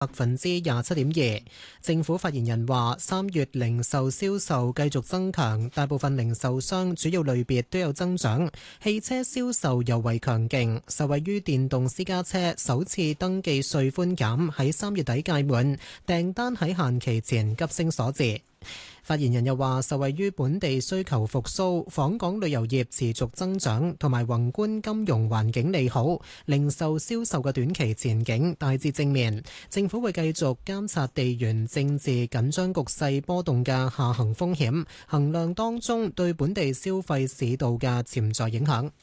27.2%。政府發言人話，3月零售銷售繼續增強，大部分零售商主要類別都有增長。汽車銷售尤為強勁，受惠於電動私家車首次登記稅寬減喺3月底屆滿，訂單喺限期前急升所致。發言人又話，受惠於本地需求復甦、訪港旅遊業持續增長同埋宏觀金融環境利好，零售銷售嘅短期前景大致正面。政府會繼續監察地緣政治緊張局勢波動嘅下行風險，衡量當中對本地消費市道嘅潛在影響。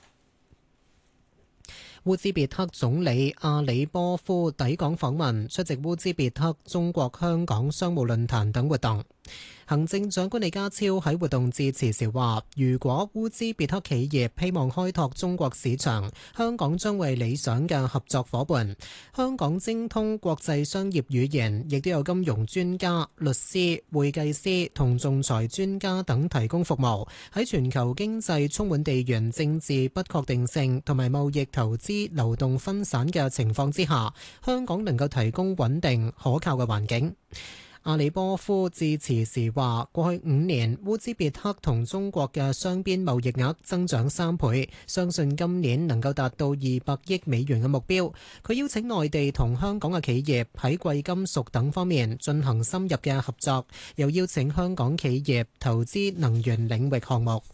烏茲別克總理阿里波夫抵港訪問，出席烏茲別克中國香港商務論壇等活動。行政長官李家超喺活動致辭時話，如果烏茲別克企業希望開拓中國市場，香港將為理想嘅合作夥伴。香港精通國際商業語言，亦都有金融專家、律師、會計師同仲裁專家等提供服務。喺全球經濟充滿地緣政治不確定性同埋貿易投資流動分散嘅情況之下，香港能夠提供穩定可靠嘅環境。阿里波夫致辭時話，過去5年烏茲別克同中國嘅雙邊貿易額增長3倍，相信今年能夠達到200億美元嘅目標。佢邀請內地同香港嘅企業喺貴金屬等方面進行深入嘅合作，又邀請香港企業投資能源領域項目。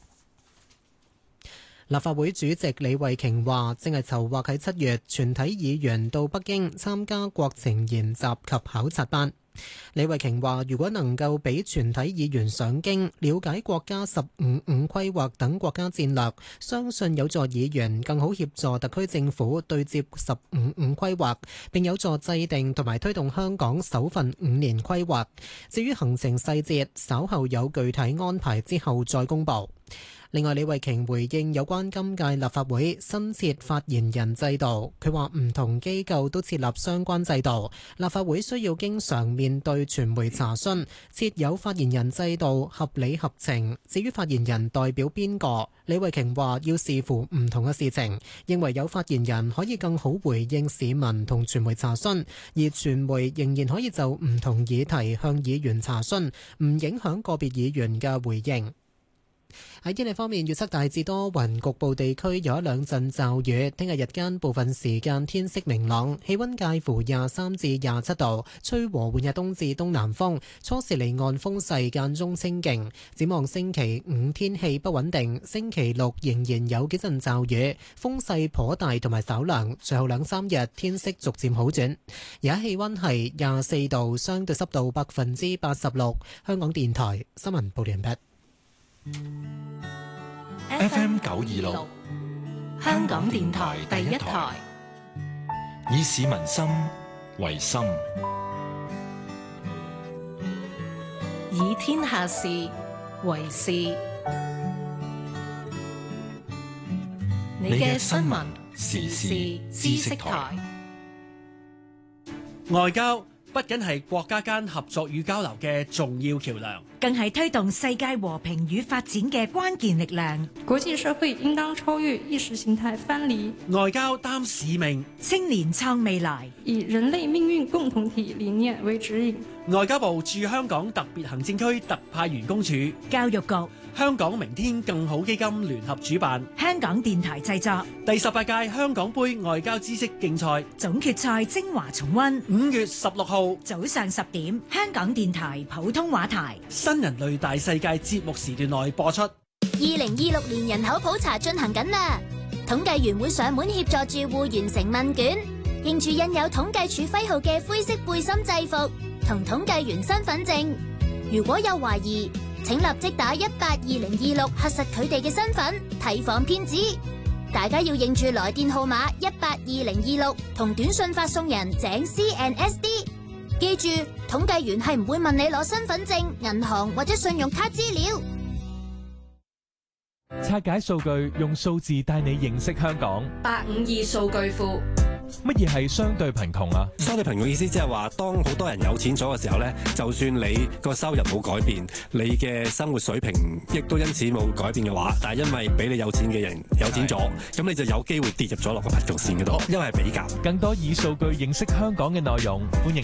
立法會主席李慧瓊話，正係籌劃喺7月全體議員到北京參加國情研習及考察班。李慧瓊話，如果能夠俾全體議員上京了解國家15五規劃等國家戰略，相信有助議員更好協助特區政府對接15五規劃，並有助制定同埋推動香港首份5年規劃。至於行程細節，稍後有具體安排之後再公佈。另外，李慧瓊回應有關今屆立法會新設發言人制度，佢話唔同機構都設立相關制度，立法會需要經常面對傳媒查詢，設有發言人制度合理合情。至於發言人代表邊個，李慧瓊話要視乎唔同嘅事情，認為有發言人可以更好回應市民同傳媒查詢，而傳媒仍然可以就唔同議題向議員查詢，唔影響個別議員嘅回應。喺天氣方面，預測大致多雲，局部地區有一兩陣驟雨。聽日日間部分時間天色明朗，氣溫介乎23至27度，吹和緩嘅東至東南風，初時離岸風勢間中清勁。展望星期5天氣不穩定，星期6仍然有幾陣驟雨，風勢頗大同埋稍涼。隨後2-3日天色逐漸好轉。而家氣溫係24度，相對濕度86%。香港電台新聞報道完畢。 FM 926香港電台第一台，以市民心為心， 以天下事為事。你嘅新聞時事知識台。 外交不僅係國家間合作與交流嘅重要橋樑， 更係推動世界和平與發展嘅關鍵力量。 國際社會應當超越意識形態藩籬， 外交擔使命， 青年創未來， 以人類命運共同體理念為指引。 外交部駐香港特別行政區特派員公署、 教育局、 香港明天更好基金聯合主辦， 香港電台製作第18屆香港杯外交知識競賽總決賽精華重溫 ，5月16號早上10點，香港電台普通話台新人類大世界節目時段內播出。 2026年人口普查進行緊啦，統計員會上門協助住戶完成問卷，認住印有統計處徽號嘅灰色背心制服同統計員身份證。如果有懷疑，請立即打182026核實佢哋嘅身份，提防騙子。大家要認住來電號碼182026同短信發送人井 CNSD。記住，統計員係唔會問你攞身份證、銀行或者信用卡資料。 拆解數據，用數字帶你認識香港。 852數據庫。 乜嘢係相對貧窮啊？ 相對貧窮意思即係話，當好多人有錢咗嘅時候呢，就算你個收入冇改變，你嘅生活水平亦都因此冇改變嘅話，但係因為比你有錢嘅人有錢咗，咁你就有機會跌入咗落個貧窮線嗰度，因為係比較。 更多以數據認識香港嘅內容，歡迎